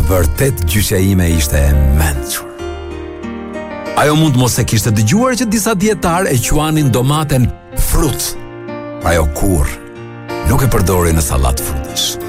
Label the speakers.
Speaker 1: vërtet gjyqja ime ishte e mençur. Ajo mund mos e kishte dëgjuar që disa dietar e quanin domaten frut. Ajo kur nuk e përdori në sallat frutësh.